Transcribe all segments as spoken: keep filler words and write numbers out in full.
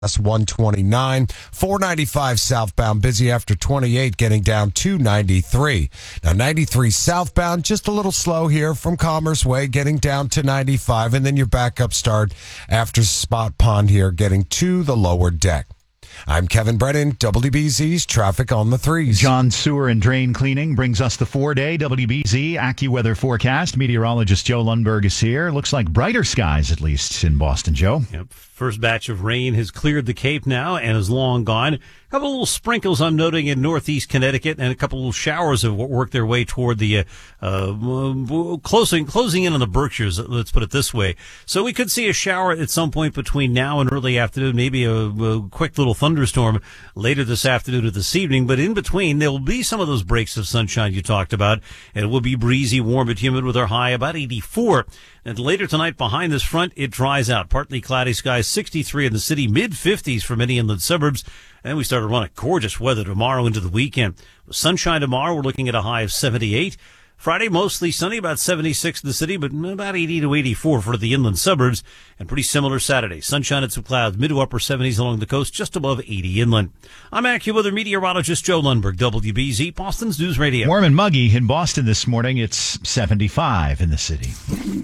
That's one twenty-nine. four ninety-five southbound, busy after twenty-eight, getting down two ninety-three. Now, ninety-three southbound, just a little slow here from Commerce Way, getting down to ninety-five. And then your backup start after Spot Pond here, getting to the lower deck. I'm Kevin Brennan, W B Z's Traffic on the Threes. John Sewer and Drain Cleaning brings us the four-day W B Z AccuWeather forecast. Meteorologist Joe Lundberg is here. Looks like brighter skies, at least, in Boston, Joe. Yep. First batch of rain has cleared the Cape now and is long gone. A couple of little sprinkles I'm noting in northeast Connecticut, and a couple of little showers have worked their way toward the uh, uh, closing closing in on the Berkshires. Let's put it this way. So we could see a shower at some point between now and early afternoon, maybe a, a quick little thunderstorm later this afternoon or this evening. But in between, there will be some of those breaks of sunshine you talked about, and it will be breezy, warm, but humid with our high about eighty-four. And later tonight, behind this front, it dries out. Partly cloudy skies, sixty-three in the city, mid-fifties for many inland suburbs. And we start to run a gorgeous weather tomorrow into the weekend. With sunshine tomorrow, we're looking at a high of seventy-eight. Friday, mostly sunny, about seventy-six in the city, but about eighty to eighty-four for the inland suburbs. And pretty similar Saturday. Sunshine and some clouds, mid to upper seventies along the coast, just above eighty inland. I'm AccuWeather meteorologist Joe Lundberg, W B Z, Boston's News Radio. Warm and muggy in Boston this morning. It's seventy-five in the city.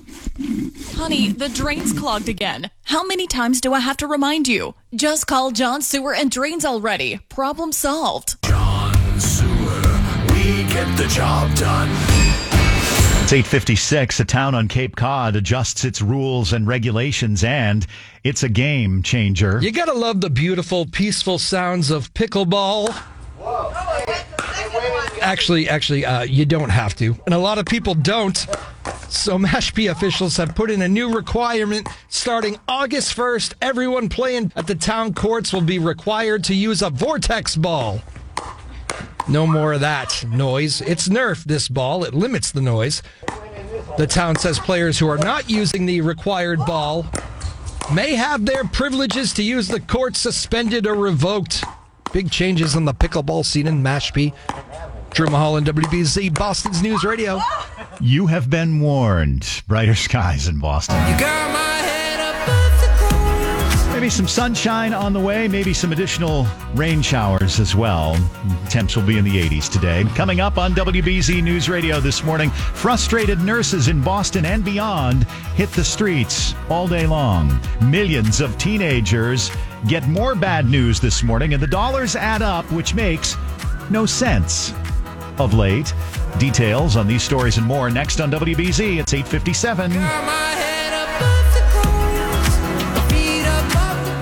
Honey, the drain's clogged again. How many times do I have to remind you? Just call John Sewer and Drains already. Problem solved. John Sewer, we get the job done. It's eight fifty-six. A town on Cape Cod adjusts its rules and regulations, and it's a game changer. You gotta love the beautiful, peaceful sounds of pickleball. Whoa. Actually, actually, uh, you don't have to. And a lot of people don't. So Mashpee officials have put in a new requirement. Starting August first, everyone playing at the town courts will be required to use a vortex ball. No more of that noise. It's Nerf, this ball. It limits the noise. The town says players who are not using the required ball may have their privileges to use the court suspended or revoked. Big changes on the pickleball scene in Mashpee. Drew Mulholland, W B Z, Boston's News Radio. You have been warned. Brighter skies in Boston. You got my head above the clouds. Maybe some sunshine on the way, maybe some additional rain showers as well. Temps will be in the eighties today. Coming up on W B Z News Radio this morning, frustrated nurses in Boston and beyond hit the streets all day long. Millions of teenagers get more bad news this morning, and the dollars add up, which makes no sense of late. Details on these stories and more next on W B Z. It's eight fifty-seven. Got my head above the clouds, my feet above the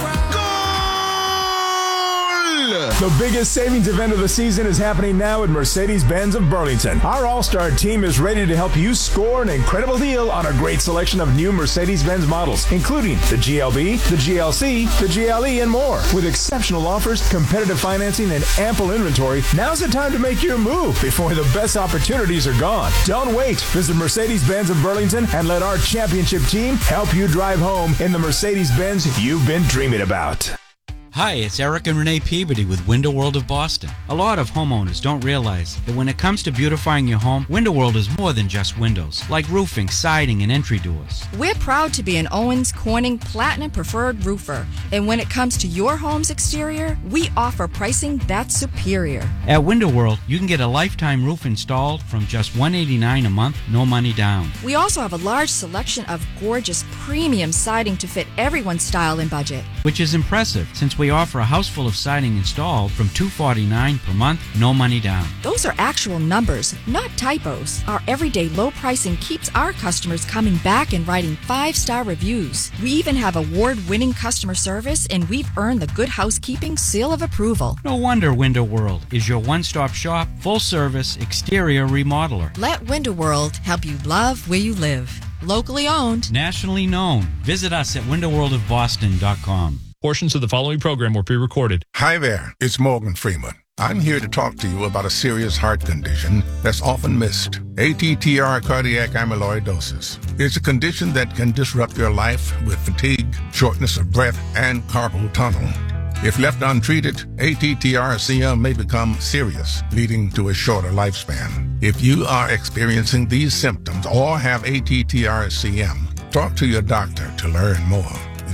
ground. The biggest savings event of the season is happening now at Mercedes-Benz of Burlington. Our all-star team is ready to help you score an incredible deal on a great selection of new Mercedes-Benz models, including the G L B, the G L C, the G L E, and more. With exceptional offers, competitive financing, and ample inventory, now's the time to make your move before the best opportunities are gone. Don't wait. Visit Mercedes-Benz of Burlington and let our championship team help you drive home in the Mercedes-Benz you've been dreaming about. Hi, it's Eric and Renee Peabody with Window World of Boston. A lot of homeowners don't realize that when it comes to beautifying your home, Window World is more than just windows, like roofing, siding, and entry doors. We're proud to be an Owens Corning Platinum Preferred Roofer. And when it comes to your home's exterior, we offer pricing that's superior. At Window World, you can get a lifetime roof installed from just one hundred eighty-nine dollars a month, no money down. We also have a large selection of gorgeous premium siding to fit everyone's style and budget. Which is impressive, since we We offer a house full of siding installed from two hundred forty-nine dollars per month, no money down. Those are actual numbers, not typos. Our everyday low pricing keeps our customers coming back and writing five-star reviews. We even have award-winning customer service, and we've earned the Good Housekeeping seal of approval. No wonder Window World is your one-stop shop, full-service exterior remodeler. Let Window World help you love where you live. Locally owned. Nationally known. Visit us at window world of boston dot com. Portions of the following program were pre-recorded. Hi there, it's Morgan Freeman. I'm here to talk to you about a serious heart condition that's often missed. A T T R cardiac amyloidosis. It's a condition that can disrupt your life with fatigue, shortness of breath, and carpal tunnel. If left untreated, A T T R C M may become serious, leading to a shorter lifespan. If you are experiencing these symptoms or have A T T R C M, talk to your doctor to learn more.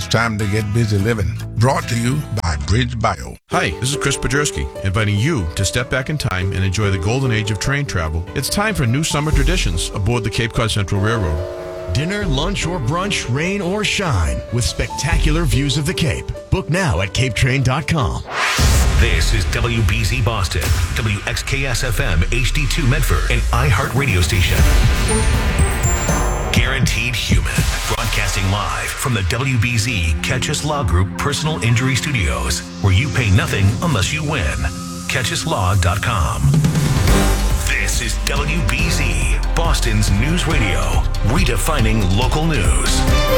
It's time to get busy living. Brought to you by Bridge Bio. Hi, this is Chris Podjerski, inviting you to step back in time and enjoy the golden age of train travel. It's time for new summer traditions aboard the Cape Cod Central Railroad. Dinner, lunch, or brunch, rain or shine, with spectacular views of the Cape. Book now at cape train dot com. This is W B Z Boston, W X K S F M H D two Medford, an iHeart radio station. Guaranteed Human, broadcasting live from the W B Z Catch Us Law Group Personal Injury Studios, where you pay nothing unless you win. catch us law dot com. This is W B Z, Boston's news radio, redefining local news.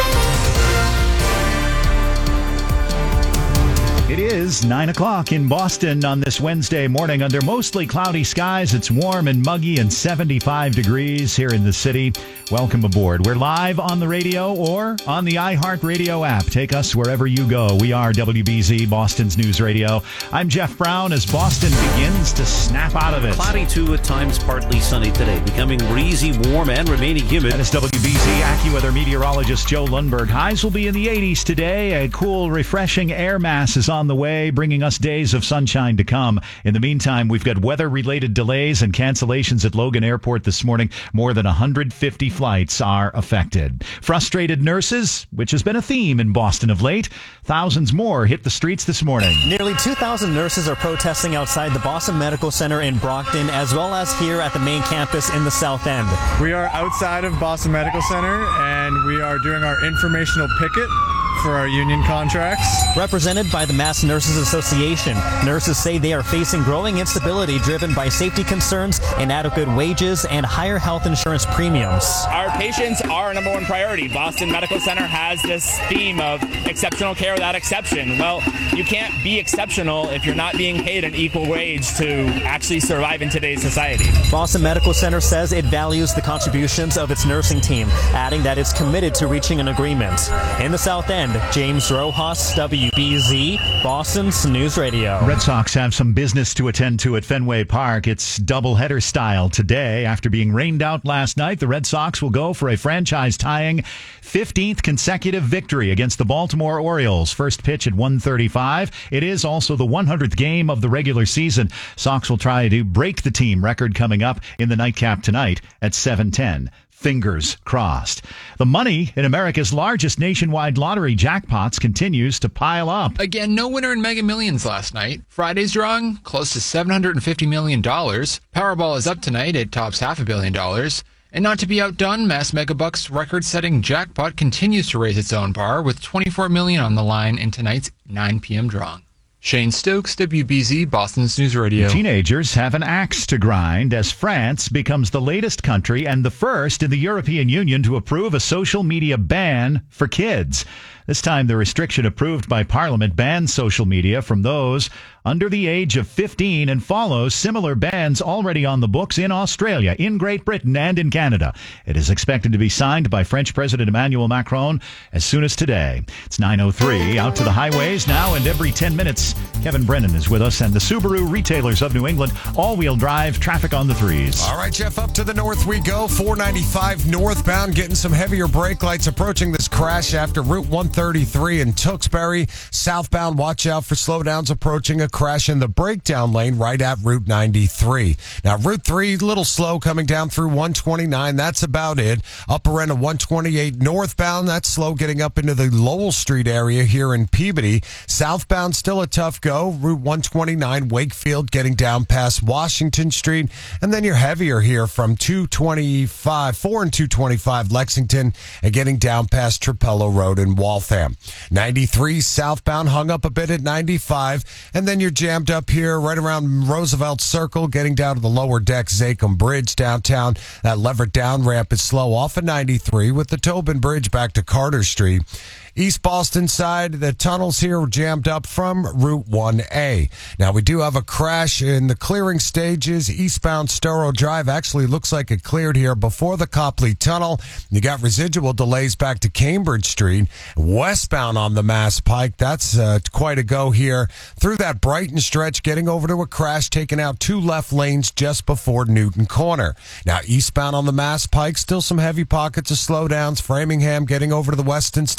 It is nine o'clock in Boston on this Wednesday morning. Under mostly cloudy skies, it's warm and muggy and seventy-five degrees here in the city. Welcome aboard. We're live on the radio or on the iHeartRadio app. Take us wherever you go. We are W B Z, Boston's news radio. I'm Jeff Brown as Boston begins to snap out of it. Cloudy to at times partly sunny today, becoming breezy, warm, and remaining humid. That is W B Z AccuWeather meteorologist Joe Lundberg. Highs will be in the eighties today. A cool, refreshing air mass is on the way, bringing us days of sunshine to come. In the meantime, we've got weather-related delays and cancellations at Logan Airport this morning. More than one hundred fifty flights are affected. Frustrated nurses, which has been a theme in Boston of late. Thousands more hit the streets this morning. Nearly two thousand nurses are protesting outside the Boston Medical Center in Brockton, as well as here at the main campus in the South End. We are outside of Boston Medical Center, and we are doing our informational picket for our union contracts. Represented by the Mass Nurses Association, nurses say they are facing growing instability driven by safety concerns, inadequate wages, and higher health insurance premiums. Our patients are our number one priority. Boston Medical Center has this theme of exceptional care without exception. Well, you can't be exceptional if you're not being paid an equal wage to actually survive in today's society. Boston Medical Center says it values the contributions of its nursing team, adding that it's committed to reaching an agreement. In the South End, James Rojas, W B Z, Boston's News Radio. Red Sox have some business to attend to at Fenway Park. It's doubleheader style today. After being rained out last night, the Red Sox will go for a franchise-tying fifteenth consecutive victory against the Baltimore Orioles. First pitch at one thirty-five. It is also the one hundredth game of the regular season. Sox will try to break the team record coming up in the nightcap tonight at seven ten. Fingers crossed. The money in America's largest nationwide lottery jackpots continues to pile up. Again, no winner in Mega Millions last night. Friday's drawing, close to seven hundred fifty million dollars. Powerball is up tonight. It tops half a billion dollars. And not to be outdone, Mass Megabucks' record-setting jackpot continues to raise its own bar with twenty-four million dollars on the line in tonight's nine p.m. drawing. Shane Stokes, W B Z, Boston's News Radio. Teenagers have an axe to grind as France becomes the latest country and the first in the European Union to approve a social media ban for kids. This time, the restriction approved by Parliament bans social media from those under the age of fifteen and follows similar bans already on the books in Australia, in Great Britain, and in Canada. It is expected to be signed by French President Emmanuel Macron as soon as today. It's nine oh three. Out to the highways now, and every ten minutes, Kevin Brennan is with us, and the Subaru retailers of New England, all-wheel drive, traffic on the threes. All right, Jeff, up to the north we go. four ninety-five northbound, getting some heavier brake lights approaching this crash after Route one thirty-three in Tewksbury. Southbound, watch out for slowdowns approaching a crash in the breakdown lane right at Route ninety-three. Now, Route three, a little slow coming down through one twenty-nine. That's about it. Upper end of one twenty-eight northbound, that's slow getting up into the Lowell Street area here in Peabody. Southbound, still a tough go. Route one twenty-nine, Wakefield, getting down past Washington Street. And then you're heavier here from two twenty-five, four and two twenty-five Lexington, and getting down past Trapello Road in Waltham. ninety-three southbound, hung up a bit at ninety-five, and then you're jammed up here right around Roosevelt Circle, getting down to the lower deck Zachem Bridge downtown. That levered down ramp is slow off of ninety-three with the Tobin Bridge back to Carter Street. East Boston side, the tunnels here are jammed up from Route one A. Now, we do have a crash in the clearing stages. Eastbound Storrow Drive actually looks like it cleared here before the Copley Tunnel. You got residual delays back to Cambridge Street. Westbound on the Mass Pike, that's uh, quite a go here. Through that Brighton stretch, getting over to a crash, taking out two left lanes just before Newton Corner. Now, eastbound on the Mass Pike, still some heavy pockets of slowdowns. Framingham getting over to the Weston State Police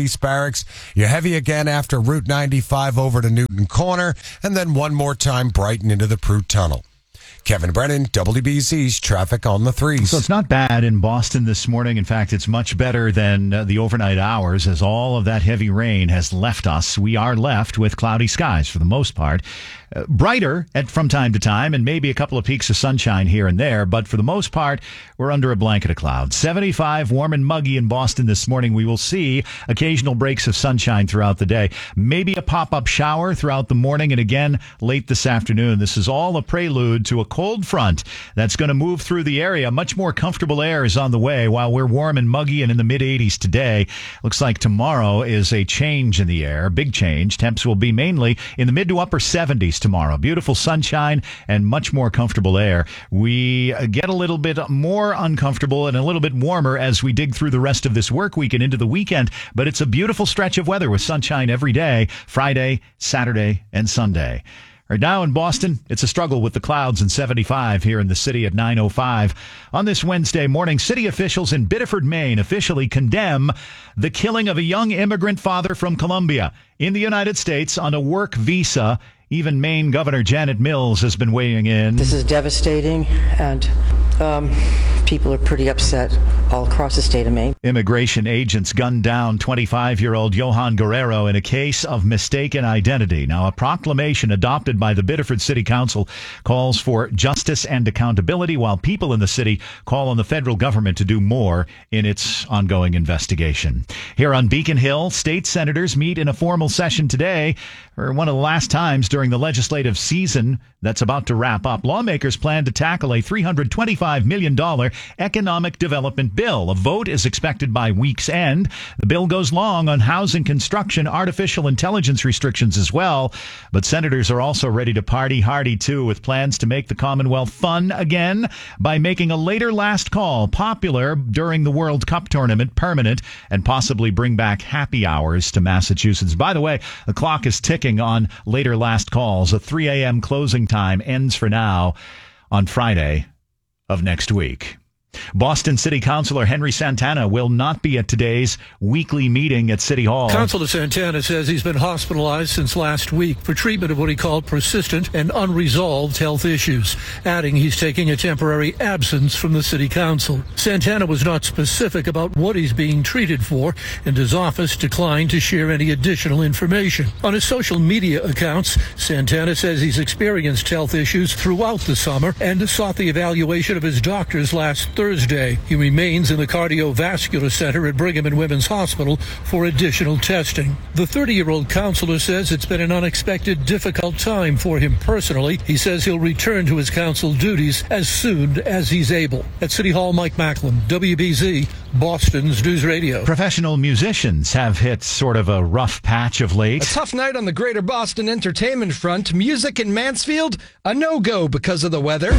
East Barracks. You're heavy again after Route ninety-five over to Newton Corner, and then one more time Brighton into the Prue Tunnel. Kevin Brennan, W B Z's traffic on the threes. So it's not bad in Boston this morning. In fact, it's much better than uh, the overnight hours, as all of that heavy rain has left us. We are left with cloudy skies for the most part. Uh, brighter at from time to time, and maybe a couple of peaks of sunshine here and there, but for the most part, we're under a blanket of clouds. seventy-five, warm and muggy in Boston this morning. We will see occasional breaks of sunshine throughout the day. Maybe a pop-up shower throughout the morning, and again late this afternoon. This is all a prelude to a cold front that's going to move through the area. Much more comfortable air is on the way while we're warm and muggy and in the mid-eighties today. Looks like tomorrow is a change in the air, big change. Temps will be mainly in the mid to upper seventies tomorrow. Beautiful sunshine and much more comfortable air. We get a little bit more uncomfortable and a little bit warmer as we dig through the rest of this work week and into the weekend, but it's a beautiful stretch of weather with sunshine every day, Friday, Saturday, and Sunday. Right now in Boston, it's a struggle with the clouds and seventy-five here in the city at nine oh five. On this Wednesday morning, city officials in Biddeford, Maine officially condemn the killing of a young immigrant father from Colombia in the United States on a work visa. Even Maine Governor Janet Mills has been weighing in. This is devastating, and um, people are pretty upset all across the state of Maine. Immigration agents gunned down twenty-five-year-old Johan Guerrero in a case of mistaken identity. Now, a proclamation adopted by the Biddeford City Council calls for justice and accountability, while people in the city call on the federal government to do more in its ongoing investigation. Here on Beacon Hill, state senators meet in a formal session today for one of the last times during the legislative season that's about to wrap up. Lawmakers plan to tackle a three hundred twenty-five million dollars economic development bill. A vote is expected by week's end. The bill goes long on housing, construction, artificial intelligence restrictions as well. But senators are also ready to party hardy, too, with plans to make the Commonwealth fun again by making a later last call popular during the World Cup tournament permanent and possibly bring back happy hours to Massachusetts. By the way, the clock is ticking on later last calls. A three a.m. closing time ends for now on Friday of next week. Boston City Councilor Henry Santana will not be at today's weekly meeting at City Hall. Councilor Santana says he's been hospitalized since last week for treatment of what he called persistent and unresolved health issues, adding he's taking a temporary absence from the City Council. Santana was not specific about what he's being treated for, and his office declined to share any additional information. On his social media accounts, Santana says he's experienced health issues throughout the summer and sought the evaluation of his doctors last Thursday. Thursday. He remains in the cardiovascular center at Brigham and Women's Hospital for additional testing. The thirty-year-old councilor says it's been an unexpected, difficult time for him personally. He says he'll return to his council duties as soon as he's able. At City Hall, Mike Macklem, W B Z, Boston's News Radio. Professional musicians have hit sort of a rough patch of late. A tough night on the greater Boston entertainment front. Music in Mansfield, a no-go because of the weather.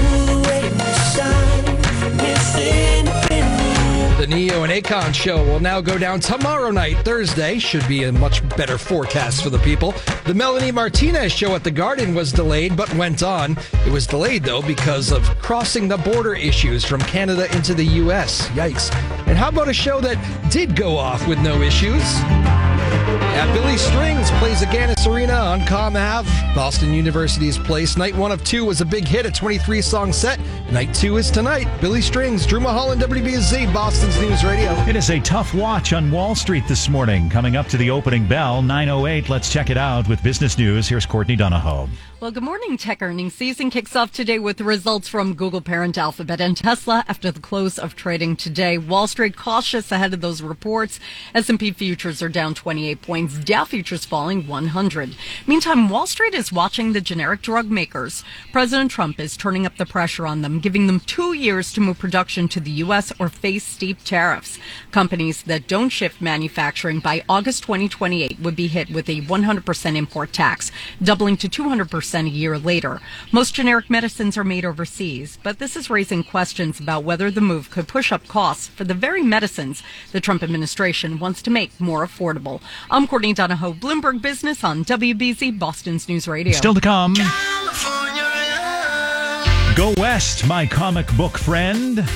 The Neo and Akon show will now go down tomorrow night, Thursday. Should be a much better forecast for the people. The Melanie Martinez show at the Garden was delayed, but went on. It was delayed, though, because of crossing the border issues from Canada into the U S. Yikes. And how about a show that did go off with no issues? At Billy Strings plays at Gannis Arena on Comm Ave, Boston University's place. Night one of two was a big hit, a twenty-three song set. Night two is tonight. Billy Strings, Drew Mulholland, W B Z, Boston's News Radio. It is a tough watch on Wall Street this morning. Coming up to the opening bell, nine oh eight. Let's check it out with business news. Here's Courtney Donahoe. Well, good morning. Tech earnings season kicks off today with results from Google parent Alphabet and Tesla after the close of trading today. Wall Street cautious ahead of those reports. S and P futures are down twenty-eight points. Dow futures falling one hundred. Meantime, Wall Street is watching the generic drug makers. President Trump is turning up the pressure on them, giving them two years to move production to the U S or face steep tariffs. Companies that don't shift manufacturing by August twenty twenty-eight would be hit with a one hundred percent import tax, doubling to two hundred percent a year later. Most generic medicines are made overseas, but this is raising questions about whether the move could push up costs for the very medicines the Trump administration wants to make more affordable. I'm Courtney Donahoe, Bloomberg Business on W B Z, Boston's News Radio. Still to come. Go West, my comic book friend.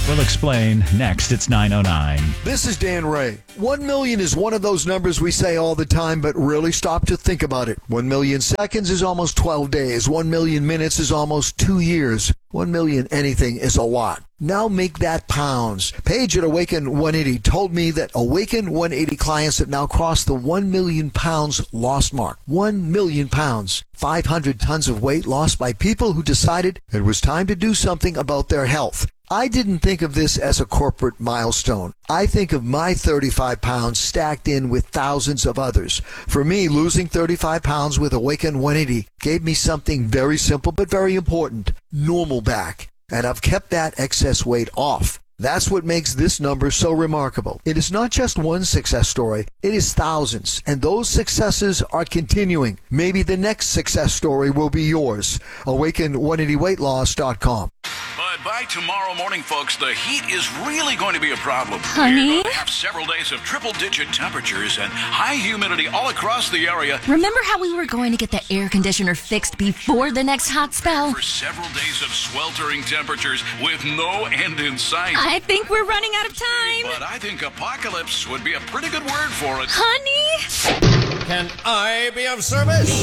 We'll explain next. It's nine oh nine. This is Dan Ray. One million is one of those numbers we say all the time, but really stop to think about it. One million seconds is almost twelve days. One million minutes is almost two years. One million anything is a lot. Now make that pounds. Paige at Awaken one eighty told me that Awaken one eighty clients have now crossed the one million pounds lost mark. one million pounds. five hundred tons of weight lost by people who decided it was time to do something about their health. I didn't think of this as a corporate milestone. I think of my thirty-five pounds stacked in with thousands of others. For me, losing thirty-five pounds with Awaken one eighty gave me something very simple but very important, normal back. And I've kept that excess weight off. That's what makes this number so remarkable. It is not just one success story, it is thousands, and those successes are continuing. Maybe the next success story will be yours. Awaken one eighty weight loss dot com. But by tomorrow morning, folks, the heat is really going to be a problem. Honey? We're going to have several days of triple-digit temperatures and high humidity all across the area. Remember how we were going to get the air conditioner fixed before the next hot spell? For several days of sweltering temperatures with no end in sight. I think we're running out of time. But I think apocalypse would be a pretty good word for it. Honey? Can I be of service?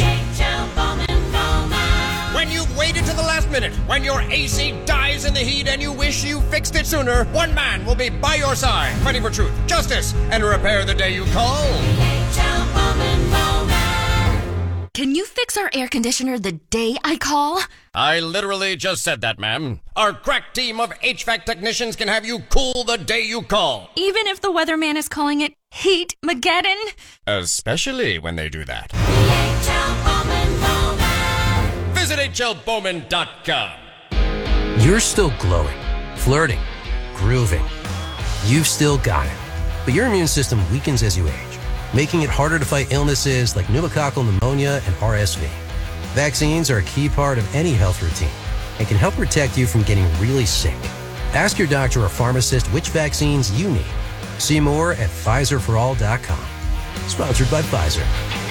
When you've waited to the last minute, when your A C dies in the heat and you wish you fixed it sooner, one man will be by your side, fighting for truth, justice, and repair the day you call. Can you fix our air conditioner the day I call? I literally just said that, ma'am. Our crack team of H V A C technicians can have you cool the day you call. Even if the weatherman is calling it Heat-mageddon? Especially when they do that. Visit H L Bowman dot com. You're still glowing, flirting, grooving. You've still got it. But your immune system weakens as you age, making it harder to fight illnesses like pneumococcal pneumonia and R S V. Vaccines are a key part of any health routine and can help protect you from getting really sick. Ask your doctor or pharmacist which vaccines you need. See more at Pfizer for all dot com. Sponsored by Pfizer.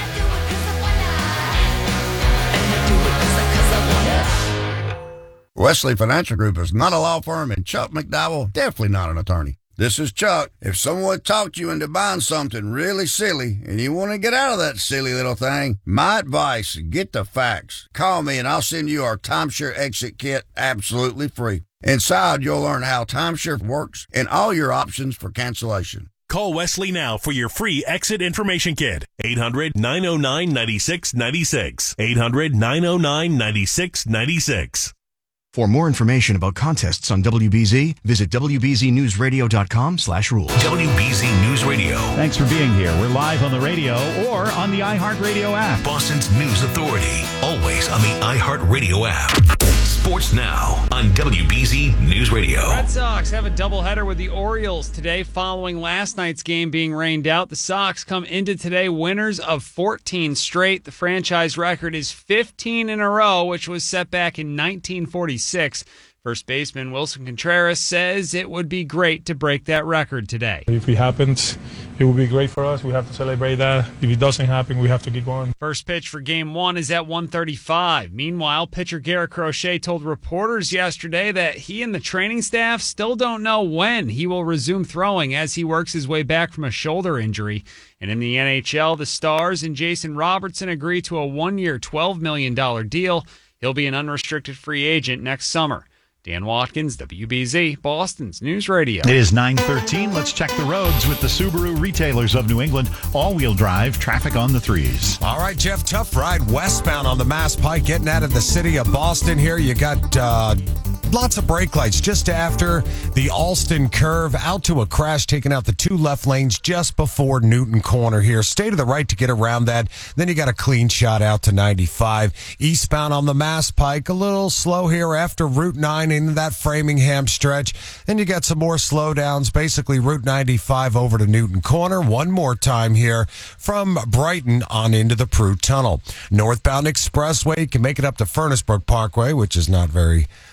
Wesley Financial Group is not a law firm, and Chuck McDowell definitely not an attorney. This is Chuck. If someone talked you into buying something really silly and you want to get out of that silly little thing, my advice, get the facts. Call me and I'll send you our timeshare exit kit absolutely free. Inside, you'll learn how timeshare works and all your options for cancellation. Call Wesley now for your free exit information kit. eight hundred, nine oh nine, nine six nine six. eight hundred, nine oh nine, nine six nine six. For more information about contests on W B Z, visit W B Z news radio dot com slash rules. W B Z News Radio. Thanks for being here. We're live on the radio or on the iHeartRadio app. Boston's News Authority. Always on the iHeartRadio app. Sports Now on W B Z News Radio. Red Sox have a doubleheader with the Orioles today following last night's game being rained out. The Sox come into today winners of fourteen straight. The franchise record is fifteen in a row, which was set back in nineteen forty-six. First baseman Wilson Contreras says it would be great to break that record today. If it happens, it will be great for us. We have to celebrate that. If it doesn't happen, we have to keep going. First pitch for game one is at one thirty-five. Meanwhile, pitcher Garrett Crochet told reporters yesterday that he and the training staff still don't know when he will resume throwing as he works his way back from a shoulder injury. And in the N H L, the Stars and Jason Robertson agreed to a one-year, twelve million dollars deal. He'll be an unrestricted free agent next summer. Dan Watkins, W B Z, Boston's News Radio. It is nine thirteen. Let's check the roads with the Subaru retailers of New England. All-wheel drive, traffic on the threes. All right, Jeff, tough ride westbound on the Mass Pike, getting out of the city of Boston here. You got uh, lots of brake lights just after the Alston curve, out to a crash, taking out the two left lanes just before Newton Corner here. Stay to the right to get around that. Then you got a clean shot out to ninety-five. Eastbound on the Mass Pike, a little slow here after Route nine into that Framingham stretch. Then you got some more slowdowns, basically Route ninety-five over to Newton Corner. One more time here from Brighton on into the Prue Tunnel. Northbound Expressway, you can make it up to Furnace Brook Parkway, which is not very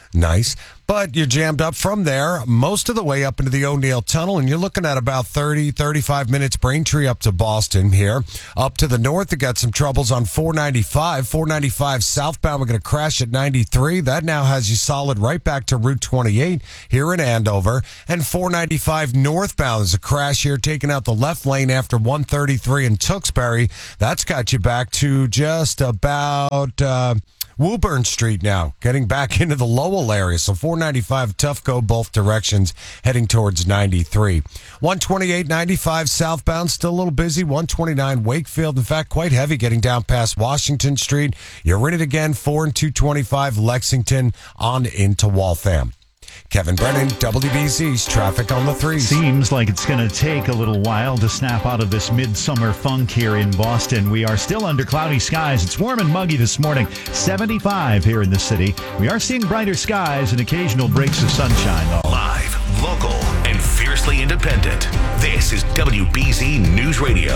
Nice. But you're jammed up from there most of the way up into the O'Neill Tunnel, and you're looking at about thirty, thirty-five minutes Braintree up to Boston here. Up to the north, you got some troubles on four ninety-five. four ninety-five southbound, we're going to crash at ninety-three. That now has you solid right back to Route twenty-eight here in Andover. And four ninety-five northbound, there's a crash here taking out the left lane after one thirty-three in Tewksbury. That's got you back to just about... Uh, Woburn Street now, getting back into the Lowell area. So four ninety-five, tough go both directions, heading towards ninety-three. one twenty-eight ninety-five southbound, still a little busy. one twenty-nine Wakefield, in fact, quite heavy getting down past Washington Street. You're in it again, four and two twenty-five Lexington on into Waltham. Kevin Brennan, W B Z's Traffic on the Threes. Seems like it's going to take a little while to snap out of this midsummer funk here in Boston. We are still under cloudy skies. It's warm and muggy this morning, seventy-five here in the city. We are seeing brighter skies and occasional breaks of sunshine, though. Live, local, and fiercely independent. This is W B Z News Radio.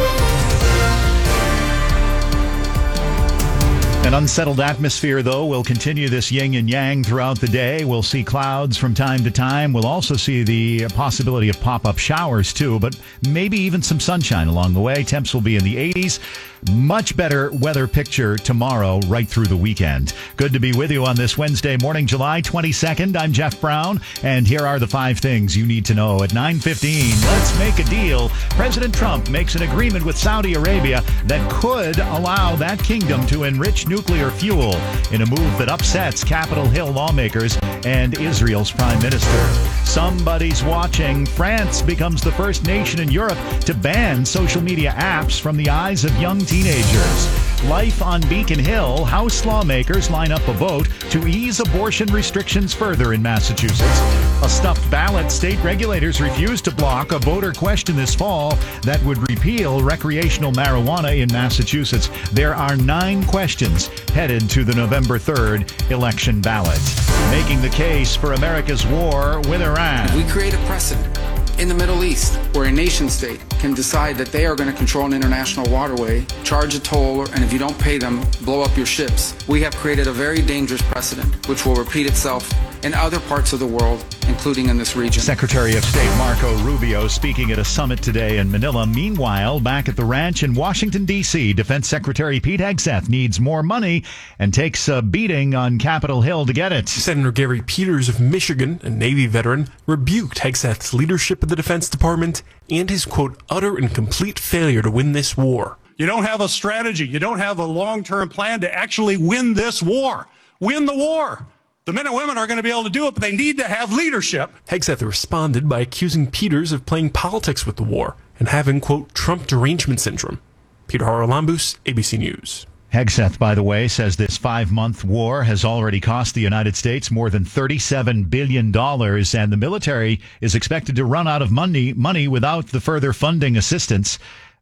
An unsettled atmosphere, though, will continue this yin and yang throughout the day. We'll see clouds from time to time. We'll also see the possibility of pop-up showers, too, but maybe even some sunshine along the way. Temps will be in the eighties. Much better weather picture tomorrow, right through the weekend. Good to be with you on this Wednesday morning, July twenty-second. I'm Jeff Brown, and here are the five things you need to know at nine fifteen. Let's make a deal. President Trump makes an agreement with Saudi Arabia that could allow that kingdom to enrich nuclear fuel in a move that upsets Capitol Hill lawmakers and Israel's prime minister. Somebody's watching. France becomes the first nation in Europe to ban social media apps from the eyes of young teenagers. Life on Beacon Hill. House lawmakers line up a vote to ease abortion restrictions further in Massachusetts. A stuffed ballot. State regulators refuse to block a voter question this fall that would repeal recreational marijuana in Massachusetts. There are nine questions headed to the November third election ballot. Making the case for America's war with Iran. We create a precedent in the Middle East where a nation state can decide that they are going to control an international waterway, charge a toll, and if you don't pay them, blow up your ships. We have created a very dangerous precedent which will repeat itself in other parts of the world, including in this region. Secretary of State Marco Rubio speaking at a summit today in Manila. Meanwhile, back at the ranch in Washington, D C, Defense Secretary Pete Hegseth needs more money and takes a beating on Capitol Hill to get it. Senator Gary Peters of Michigan, a Navy veteran, rebuked Hegseth's leadership of the Defense Department and his, quote, utter and complete failure to win this war. You don't have a strategy. You don't have a long-term plan to actually win this war. Win the war. The men and women are going to be able to do it, but they need to have leadership. Hegseth responded by accusing Peters of playing politics with the war and having, quote, Trump derangement syndrome. Peter Haralambous, A B C News. Hegseth, by the way, says this five-month war has already cost the United States more than thirty-seven billion dollars, and the military is expected to run out of money, money without the further funding assistance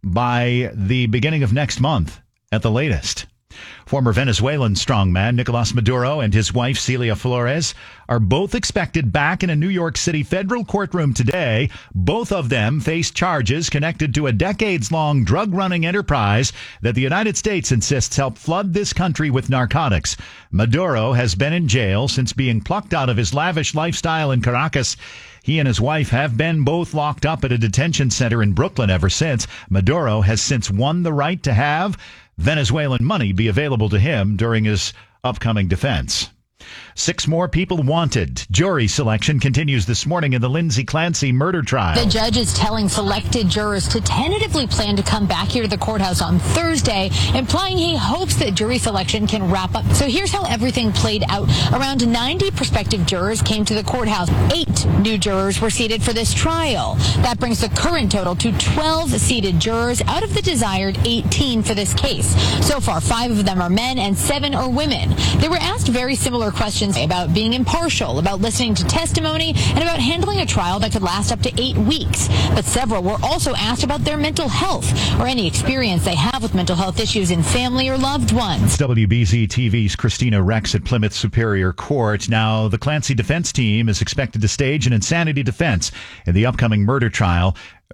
by the beginning of next month at the latest. Former Venezuelan strongman Nicolas Maduro and his wife Celia Flores are both expected back in a New York City federal courtroom today. Both of them face charges connected to a decades-long drug-running enterprise that the United States insists helped flood this country with narcotics. Maduro has been in jail since being plucked out of his lavish lifestyle in Caracas. He and his wife have been both locked up at a detention center in Brooklyn ever since. Maduro has since won the right to have Venezuelan money be available to him during his upcoming defense. Six more people wanted. Jury selection continues this morning in the Lindsay Clancy murder trial. The judge is telling selected jurors to tentatively plan to come back here to the courthouse on Thursday, implying he hopes that jury selection can wrap up. So here's how everything played out. Around ninety prospective jurors came to the courthouse. Eight new jurors were seated for this trial. That brings the current total to twelve seated jurors out of the desired eighteen for this case. So far, five of them are men and seven are women. They were asked very similar questions about being impartial, about listening to testimony, and about handling a trial that could last up to eight weeks. But several were also asked about their mental health or any experience they have with mental health issues in family or loved ones. W B Z T V's Christina Rex at Plymouth Superior Court. Now, the Clancy defense team is expected to stage an insanity defense in the upcoming murder trial.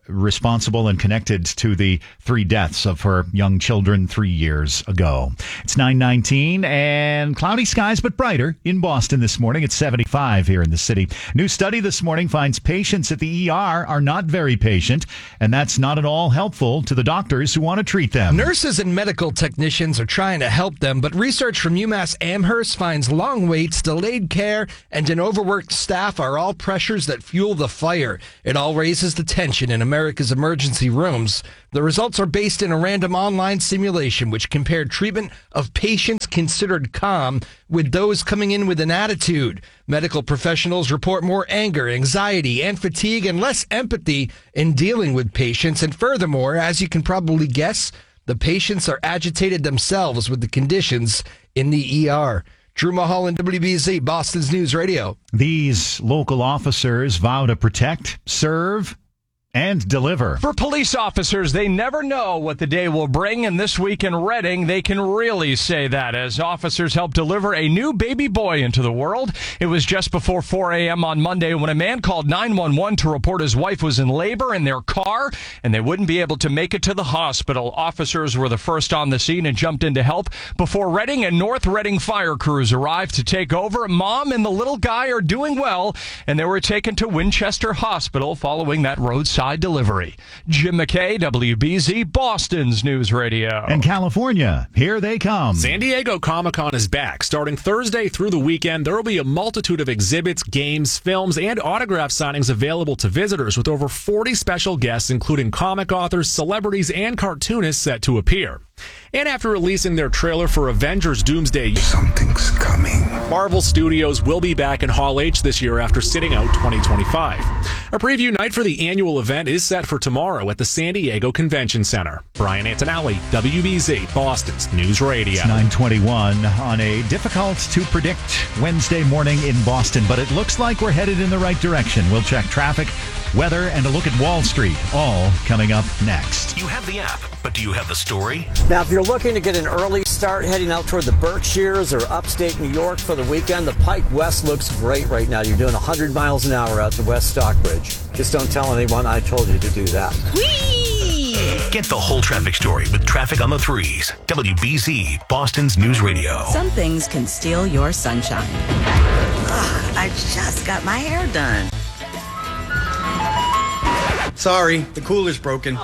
responsible and connected to the three deaths of her young children three years ago. It's nine nineteen and cloudy skies but brighter in Boston this morning. It's seventy-five here in the city. New study this morning finds patients at the E R are not very patient, and that's not at all helpful to the doctors who want to treat them. Nurses and medical technicians are trying to help them, but research from UMass Amherst finds long waits, delayed care, and an overworked staff are all pressures that fuel the fire. It all raises the tension in America's emergency rooms. The results are based in a random online simulation which compared treatment of patients considered calm with those coming in with an attitude. Medical professionals report more anger, anxiety, and fatigue and less empathy in dealing with patients. And furthermore, as you can probably guess, the patients are agitated themselves with the conditions in the E R. Drew Mulholland, W B Z, Boston's News Radio. These local officers vow to protect, serve, and deliver. For police officers, they never know what the day will bring, and this week in Reading, they can really say that as officers help deliver a new baby boy into the world. It was just before four a.m. on Monday when a man called nine one one to report his wife was in labor in their car, and they wouldn't be able to make it to the hospital. Officers were the first on the scene and jumped in to help before Reading and North Reading fire crews arrived to take over. Mom and the little guy are doing well, and they were taken to Winchester Hospital following that roadside delivery. Jim McKay, W B Z, Boston's News Radio. And California, here they come. San Diego Comic-Con is back. Starting Thursday through the weekend, there will be a multitude of exhibits, games, films, and autograph signings available to visitors with over forty special guests, including comic authors, celebrities, and cartoonists set to appear. And after releasing their trailer for Avengers Doomsday, something's coming. Marvel Studios will be back in Hall H this year after sitting out twenty twenty-five. A preview night for the annual event is set for tomorrow at the San Diego Convention Center. Brian Antonelli, W B Z, Boston's News Radio. It's nine twenty-one on a difficult-to-predict Wednesday morning in Boston, but it looks like we're headed in the right direction. We'll check traffic, weather, and a look at Wall Street, all coming up next. You have the app, but do you have the story? Now, if you're looking to get an early start heading out toward the Berkshires or upstate New York for the weekend, the Pike West looks great right now. You're doing one hundred miles an hour out to West Stockbridge. Just don't tell anyone I told you to do that. Whee! Get the whole traffic story with Traffic on the Threes. W B Z, Boston's News Radio. Some things can steal your sunshine. Ugh, I just got my hair done. Sorry, the cooler's broken.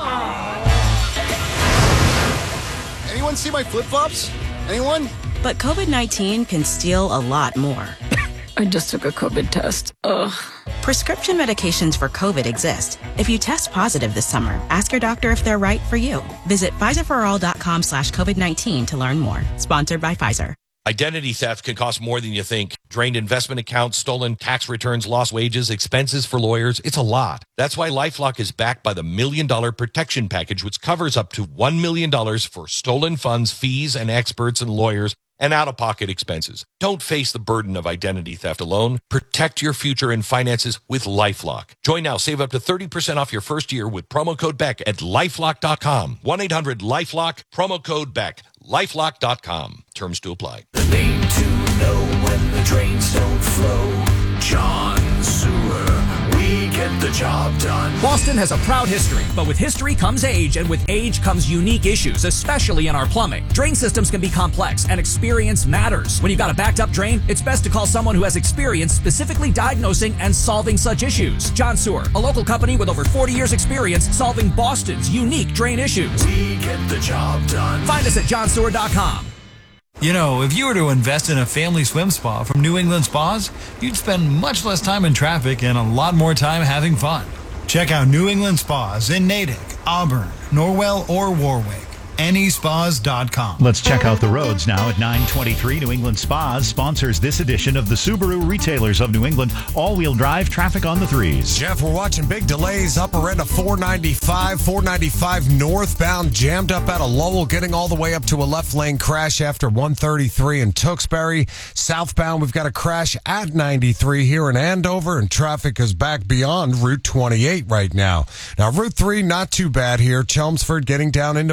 Anyone see my flip-flops? Anyone? But COVID nineteen can steal a lot more. I just took a COVID test. Ugh. Prescription medications for COVID exist. If you test positive this summer, ask your doctor if they're right for you. Visit Pfizerforall.com slash COVID-19 to learn more. Sponsored by Pfizer. Identity theft can cost more than you think. Drained investment accounts, stolen tax returns, lost wages, expenses for lawyers. It's a lot. That's why LifeLock is backed by the Million Dollar Protection Package, which covers up to one million dollars for stolen funds, fees, and experts and lawyers, and out-of-pocket expenses. Don't face the burden of identity theft alone. Protect your future and finances with LifeLock. Join now. Save up to thirty percent off your first year with promo code Beck at lifelock dot com. one eight hundred lifelock, promo code Beck. lifelock dot com. Terms to apply. The name to know when the drains don't flow. John Sewer. We get the job done. Boston has a proud history, but with history comes age, and with age comes unique issues, especially in our plumbing. Drain systems can be complex, and experience matters. When you've got a backed up drain, it's best to call someone who has experience specifically diagnosing and solving such issues. John Sewer, a local company with over forty years experience solving Boston's unique drain issues. We get the job done. Find us at john sewer dot com. You know, if you were to invest in a family swim spa from New England Spas, you'd spend much less time in traffic and a lot more time having fun. Check out New England Spas in Natick, Auburn, Norwell, or Warwick. Any spas dot com. Let's check out the roads now at nine twenty-three. New England Spas sponsors this edition of the Subaru Retailers of New England. All-wheel drive traffic on the threes. Jeff, we're watching big delays upper end of four ninety-five. four ninety-five northbound jammed up out of Lowell, getting all the way up to a left lane crash after one thirty-three in Tewksbury. Southbound, we've got a crash at ninety-three here in Andover, and traffic is back beyond Route twenty-eight right now. Now, Route three, not too bad here. Chelmsford getting down into Burlington.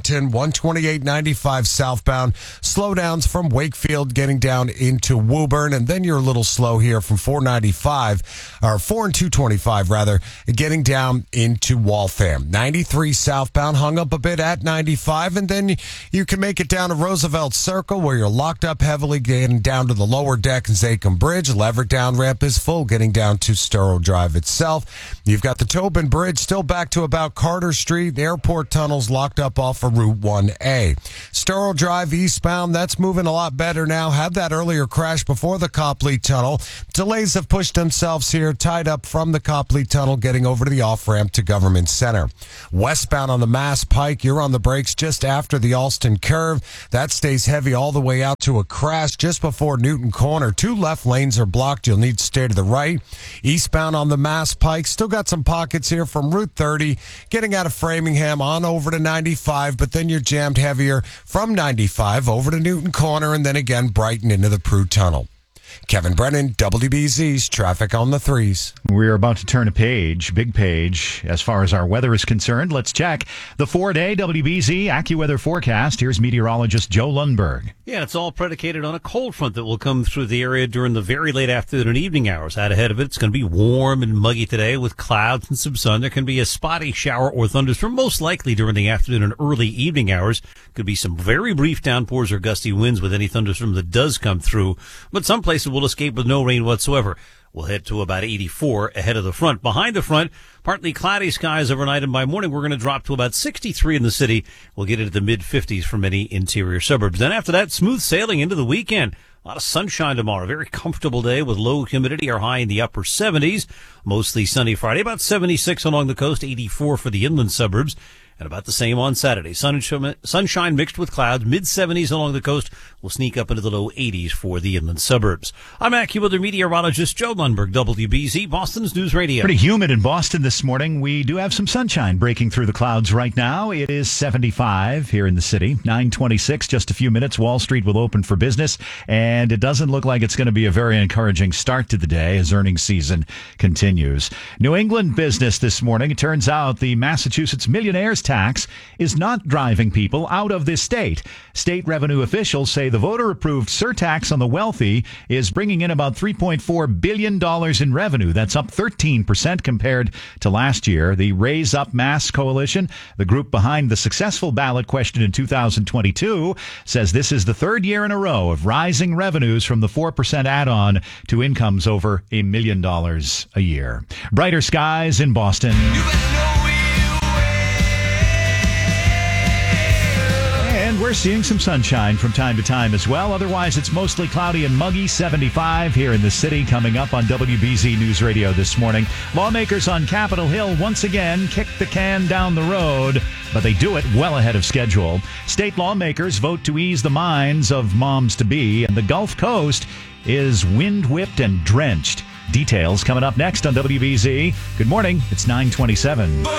Burlington, one twenty-eight ninety-five southbound. Slowdowns from Wakefield getting down into Woburn, and then you're a little slow here from four ninety-five, or four and two twenty-five rather, getting down into Waltham. ninety-three southbound hung up a bit at ninety-five, and then you can make it down to Roosevelt Circle where you're locked up heavily getting down to the lower deck and Zachem Bridge. Leverett down ramp is full getting down to Sturrow Drive itself. You've got the Tobin Bridge still back to about Carter Street. The airport tunnel's locked up off of Route one A. Sturrow Drive eastbound, that's moving a lot better now. Had that earlier crash before the Copley Tunnel. Delays have pushed themselves here, tied up from the Copley Tunnel, getting over to the off-ramp to Government Center. Westbound on the Mass Pike, you're on the brakes just after the Alston Curve. That stays heavy all the way out to a crash just before Newton Corner. Two left lanes are blocked. You'll need to stay to the right. Eastbound on the Mass Pike, still got some pockets here from Route thirty, getting out of Framingham on over to ninety-five, but then you're jammed heavier from ninety-five over to Newton Corner and then again Brighton into the Prue Tunnel. Kevin Brennan, W B Z's Traffic on the Threes. We're about to turn a page, big page, as far as our weather is concerned. Let's check the four-day W B Z AccuWeather forecast. Here's meteorologist Joe Lundberg. Yeah, it's all predicated on a cold front that will come through the area during the very late afternoon and evening hours. Out ahead of it, it's going to be warm and muggy today with clouds and some sun. There can be a spotty shower or thunderstorm, most likely during the afternoon and early evening hours. Could be some very brief downpours or gusty winds with any thunderstorm that does come through, but some places will escape with no rain whatsoever. We'll head to about eighty-four ahead of the front. Behind the front, partly cloudy skies overnight, and by morning we're going to drop to about sixty-three in the city. We'll get into the mid-fifties for many interior suburbs. Then after that, smooth sailing into the weekend. A lot of sunshine tomorrow. Very comfortable day with low humidity or high in the upper seventies. Mostly sunny Friday, about seventy-six along the coast, eighty-four for the inland suburbs. And about the same on Saturday. Sunshine, sunshine mixed with clouds, mid-seventies along the coast. Will sneak up into the low eighties for the inland suburbs. I'm AccuWeather meteorologist Joe Lundberg, W B Z, Boston's News Radio. Pretty humid in Boston this morning. We do have some sunshine breaking through the clouds right now. It is seventy-five here in the city. nine twenty-six, just a few minutes. Wall Street will open for business, and it doesn't look like it's going to be a very encouraging start to the day as earnings season continues. New England business this morning. It turns out the Massachusetts millionaires tax is not driving people out of this state. State revenue officials say the voter-approved surtax on the wealthy is bringing in about three point four billion dollars in revenue. That's up thirteen percent compared to last year. The Raise Up Mass Coalition, the group behind the successful ballot question in two thousand twenty-two, says this is the third year in a row of rising revenues from the four percent add-on to incomes over a million dollars a year. Brighter skies in Boston. And we're seeing some sunshine from time to time as well. Otherwise, it's mostly cloudy and muggy. seventy-five here in the city. Coming up on W B Z News Radio this morning. Lawmakers on Capitol Hill once again kick the can down the road, but they do it well ahead of schedule. State lawmakers vote to ease the minds of moms-to-be, and the Gulf Coast is wind-whipped and drenched. Details coming up next on W B Z. Good morning. It's nine twenty-seven.